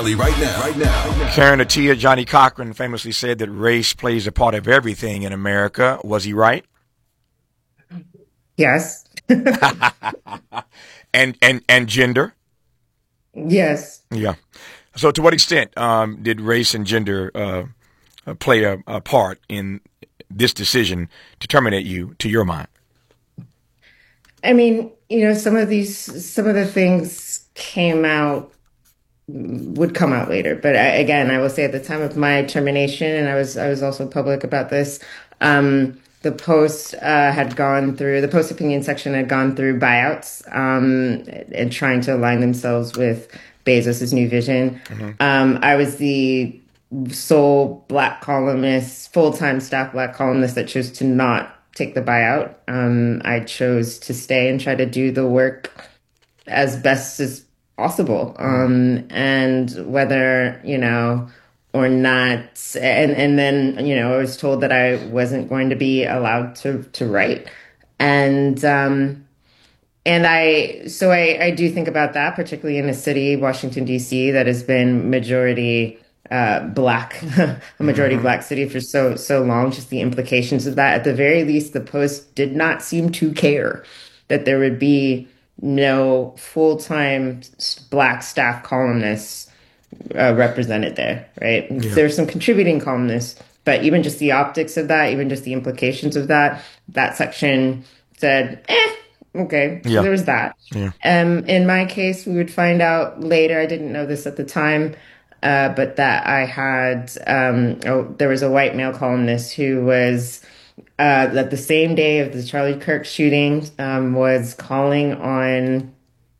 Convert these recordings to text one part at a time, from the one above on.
Smiley right now. Karen Attiah, Johnny Cochran famously said that race plays a part of everything in America. Was he right? Yes. and gender? Yes. Yeah. So to what extent did race and gender play a part in this decision to terminate you, to your mind? I mean, some of the things would come out later. But I will say at the time of my termination, and I was also public about this, the Post the Post opinion section had gone through buyouts and trying to align themselves with Bezos's new vision. Mm-hmm. I was the sole Black columnist, full-time staff Black columnist that chose to not take the buyout. I chose to stay and try to do the work as best as possible. And whether, or not. And then, I was told that I wasn't going to be allowed to write. And I do think about that, particularly in a city, Washington, D.C., that has been majority Black, a majority Black city for so long, just the implications of that. At the very least, the Post did not seem to care that there would be no full-time Black staff columnists represented there, right? Yeah. There's some contributing columnists, but even just the optics of that, even just the implications of that section said, okay, so there was that. Yeah. In my case, we would find out later, I didn't know this at the time, but that I had, there was a white male columnist who was, that the same day of the Charlie Kirk shooting, was calling on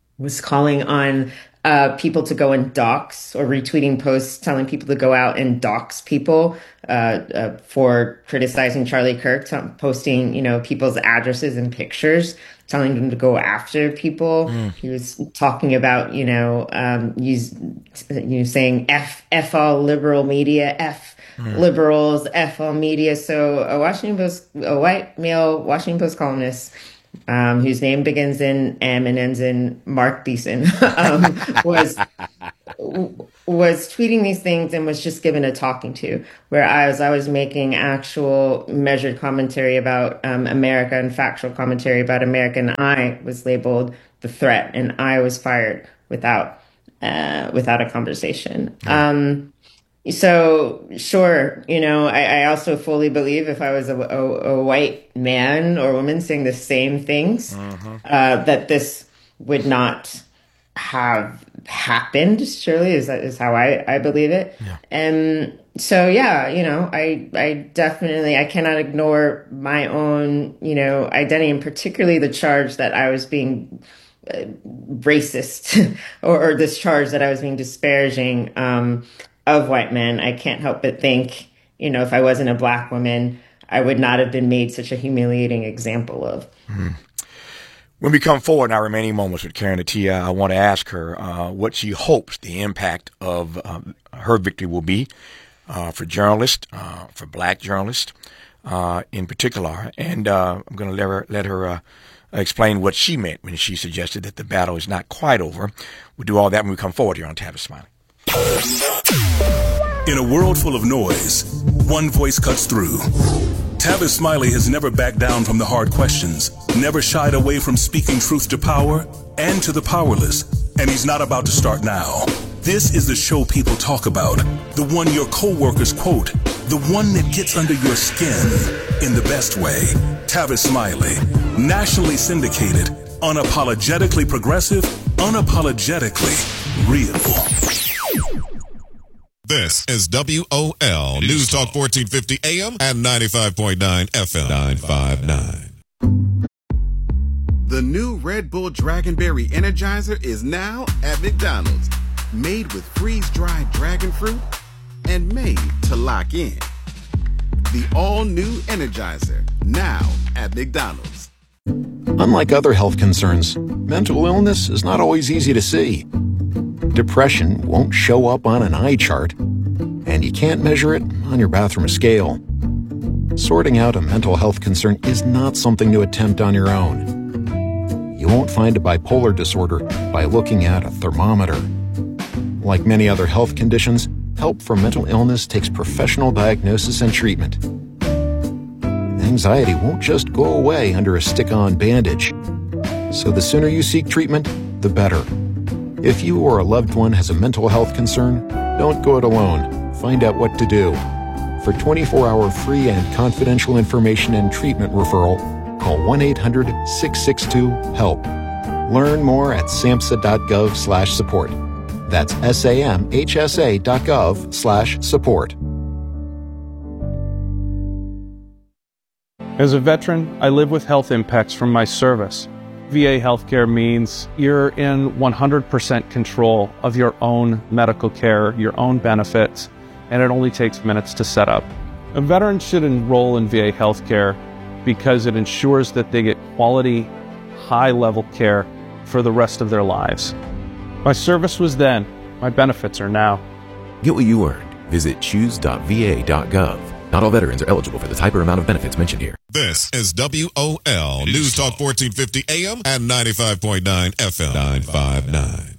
people to go and dox, or retweeting posts telling people to go out and dox people for criticizing Charlie Kirk, posting, people's addresses and pictures, telling them to go after people. He was talking about, saying F all liberal media, F liberals, F all media. So a white male Washington Post columnist, whose name begins in M and ends in Mark Beeson, was tweeting these things and was just given a talking to, whereas I was making actual measured commentary about America and factual commentary about America, and I was labeled the threat, and I was fired without a conversation. So sure, I also fully believe if I was a white man or woman saying the same things, that this would not have happened. Surely is how I believe it. Yeah. And so, I definitely, I cannot ignore my own, identity, and particularly the charge that I was being racist or this charge that I was being disparaging, of white men. I can't help but think, if I wasn't a Black woman, I would not have been made such a humiliating example of. When we come forward in our remaining moments with Karen Attiah, I want to ask her what she hopes the impact of her victory will be for journalists, for Black journalists in particular. And I'm going to let her explain what she meant when she suggested that the battle is not quite over. We'll do all that when we come forward here on Tavis Smiley. In a world full of noise, one voice cuts through. Tavis Smiley has never backed down from the hard questions, never shied away from speaking truth to power and to the powerless, and he's not about to start now. This is the show people talk about, the one your coworkers quote, the one that gets under your skin in the best way. Tavis Smiley, nationally syndicated, unapologetically progressive, unapologetically real. This is WOL News Talk 1450 AM and 95.9 FM 959. The new Red Bull Dragonberry Energizer is now at McDonald's. Made with freeze-dried dragon fruit and made to lock in. The all-new Energizer, now at McDonald's. Unlike other health concerns, mental illness is not always easy to see. Depression won't show up on an eye chart, and you can't measure it on your bathroom scale. Sorting out a mental health concern is not something to attempt on your own. You won't find a bipolar disorder by looking at a thermometer. Like many other health conditions, help for mental illness takes professional diagnosis and treatment. Anxiety won't just go away under a stick-on bandage. So the sooner you seek treatment, the better. If you or a loved one has a mental health concern, don't go it alone. Find out what to do. For 24-hour free and confidential information and treatment referral, call 1-800-662-HELP. Learn more at samhsa.gov/support. That's samhsa.gov/support. As a veteran, I live with health impacts from my service. VA healthcare means you're in 100% control of your own medical care, your own benefits, and it only takes minutes to set up. A veteran should enroll in VA healthcare because it ensures that they get quality, high-level care for the rest of their lives. My service was then, my benefits are now. Get what you earned. Visit choose.va.gov. Not all veterans are eligible for the type or amount of benefits mentioned here. This is WOL News Talk 1450 AM and 95.9 FM 959.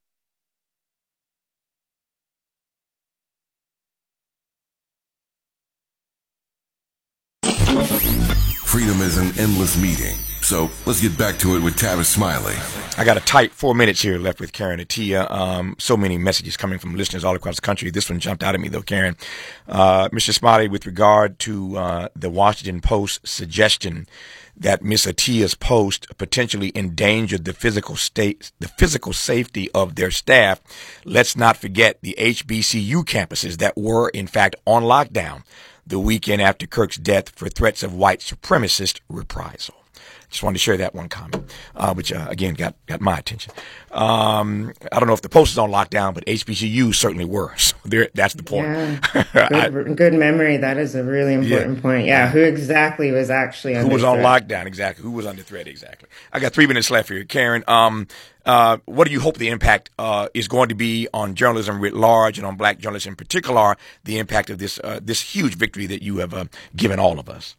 Freedom is an endless meeting. So let's get back to it with Tavis Smiley. I got a tight 4 minutes here left with Karen Attiah. So many messages coming from listeners all across the country. This one jumped out at me, though, Karen. Mr. Smiley, with regard to the Washington Post suggestion that Ms. Attiah's post potentially endangered the physical safety of their staff, let's not forget the HBCU campuses that were, in fact, on lockdown the weekend after Kirk's death for threats of white supremacist reprisal. Just wanted to share that one comment, which, again, got my attention. I don't know if the Post is on lockdown, but HBCUs certainly were. So that's the point. Yeah. Good memory. That is a really important point. Yeah, who exactly was actually under Who was threat? on lockdown, exactly. Who was under threat, exactly. I got 3 minutes left here. Karen, what do you hope the impact is going to be on journalism writ large and on black journalists in particular, the impact of this huge victory that you have given all of us?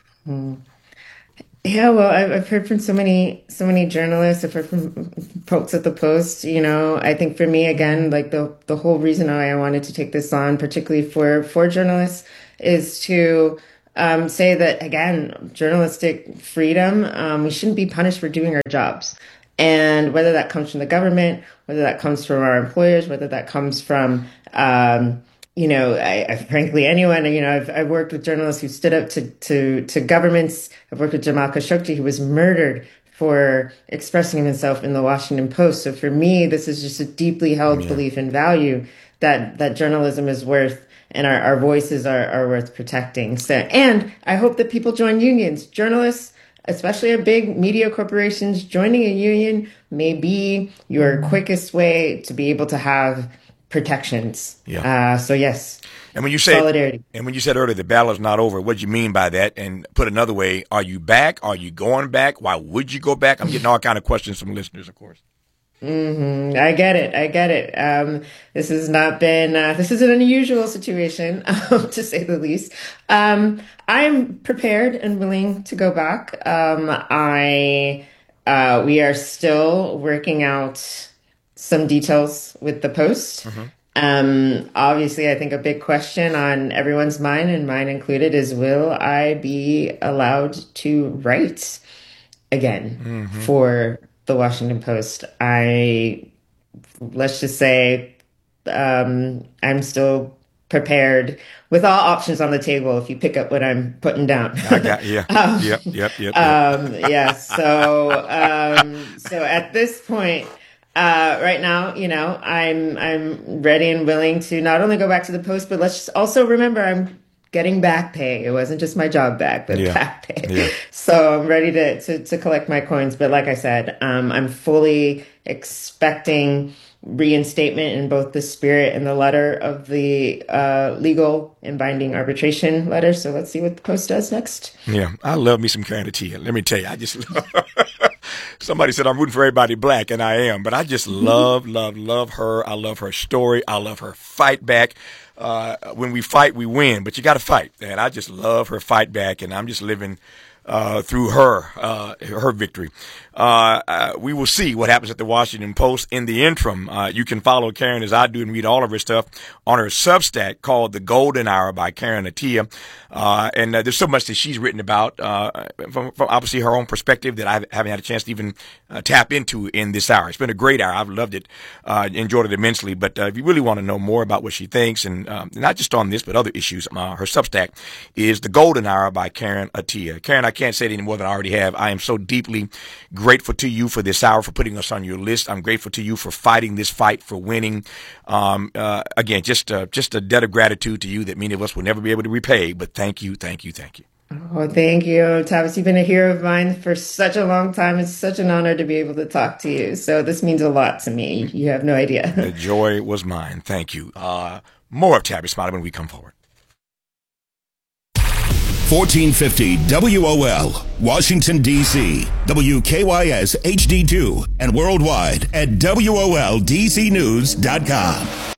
Yeah, well, I've heard from so many journalists. I've heard from folks at the Post. You know, I think for me, again, like the whole reason why I wanted to take this on, particularly for journalists, is to say that, again, journalistic freedom, we shouldn't be punished for doing our jobs. And whether that comes from the government, whether that comes from our employers, whether that comes from I frankly, anyone, I've worked with journalists who stood up to governments. I've worked with Jamal Khashoggi, who was murdered for expressing himself in the Washington Post. So for me, this is just a deeply held belief and value that journalism is worth and our voices are worth protecting. So, and I hope that people join unions. Journalists, especially at big media corporations, joining a union may be your quickest way to be able to have protections. So yes. And when you say solidarity, and when you said earlier the battle is not over, what do you mean by that? And put another way, are you back? Are you going back? Why would you go back? I'm getting all kind of questions from listeners, of course. I get it. This has not been. This is an unusual situation, to say the least. I'm prepared and willing to go back. We are still working out some details with the Post. Obviously, I think a big question on everyone's mind, and mine included, is will I be allowed to write again for the Washington Post? Let's just say I'm still prepared with all options on the table if you pick up what I'm putting down. Yep. So at this point, right now, I'm ready and willing to not only go back to the Post, but let's just also remember I'm getting back pay. It wasn't just my job back, but back pay. So I'm ready to collect my coins. But like I said, I'm fully expecting reinstatement in both the spirit and the letter of the legal and binding arbitration letter. So let's see what the Post does next. Yeah, I love me some Karen Attiah. Let me tell you, I just somebody said I'm rooting for everybody black, and I am, but I just love her. I love her story. I love her fight back. When we fight, we win, but you got to fight. And I just love her fight back, and I'm just living through her victory. We will see what happens at the Washington Post. In the interim, you can follow Karen as I do and read all of her stuff on her Substack called The Golden Hour by Karen Attiah. And there's so much that she's written about from obviously her own perspective that I haven't had a chance to even tap into in this hour. It's been a great hour. I've loved it, enjoyed it immensely. But if you really want to know more about what she thinks, and not just on this, but other issues, her Substack is The Golden Hour by Karen Attiah. Karen, I can't say it any more than I already have. I am so deeply grateful to you for this hour, for putting us on your list. I'm grateful to you for fighting this fight, for winning. Again, just a debt of gratitude to you that many of us will never be able to repay. But thank you, thank you, thank you. Oh, thank you, Tavis. You've been a hero of mine for such a long time. It's such an honor to be able to talk to you. So this means a lot to me. You have no idea. The joy was mine. Thank you. More of Tabby Smiley when we come forward. 1450 WOL, Washington, D.C., WKYS HD2, and worldwide at WOLDCnews.com.